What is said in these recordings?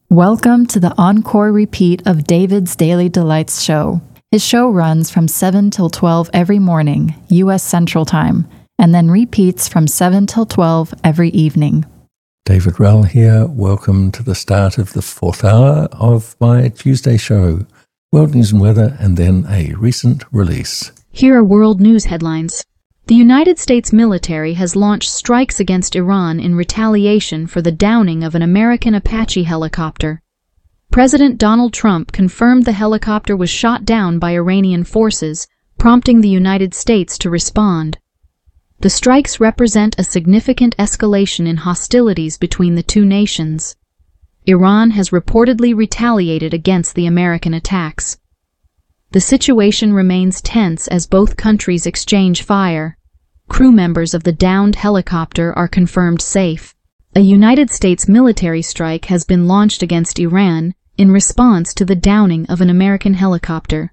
Welcome to the encore repeat of David's Daily Delights show. His show runs from 7 till 12 every morning, U.S. Central Time, and then repeats from 7 till 12 every evening. David Rell here. Welcome to the start of the fourth hour of my Tuesday show. World news and weather, and then a recent release. Here are world news headlines. The United States military has launched strikes against Iran in retaliation for the downing of an American Apache helicopter. President Donald Trump confirmed the helicopter was shot down by Iranian forces, prompting the United States to respond. The strikes represent a significant escalation in hostilities between the two nations. Iran has reportedly retaliated against the American attacks. The situation remains tense as both countries exchange fire. Crew members of the downed helicopter are confirmed safe. A United States military strike has been launched against Iran in response to the downing of an American helicopter.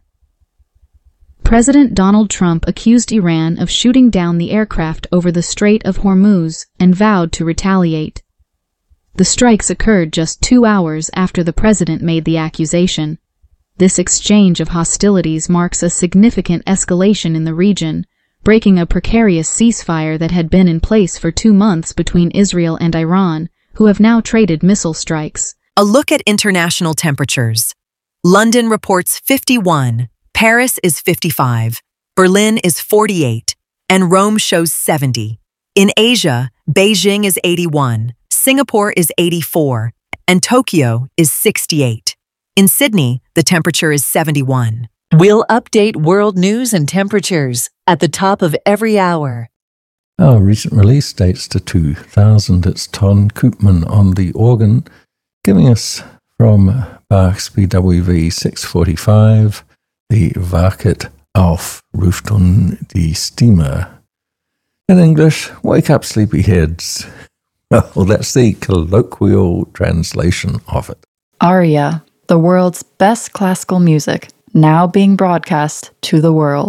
President Donald Trump accused Iran of shooting down the aircraft over the Strait of Hormuz and vowed to retaliate. The strikes occurred just 2 hours after the president made the accusation. This exchange of hostilities marks a significant escalation in the region, breaking a precarious ceasefire that had been in place for 2 months between Israel and Iran, who have now traded missile strikes. A look at international temperatures. London reports 51, Paris is 55, Berlin is 48, and Rome shows 70. In Asia, Beijing is 81, Singapore is 84, and Tokyo is 68. In Sydney, the temperature is 71. We'll update world news and temperatures at the top of every hour. Our recent release dates to 2000. It's Ton Koopman on the organ, giving us from Bach's BWV 645, the Waket auf, Ruft die Stimme. In English, wake up sleepyheads. Well, that's the colloquial translation of it. Aria, the world's best classical music, now being broadcast to the world.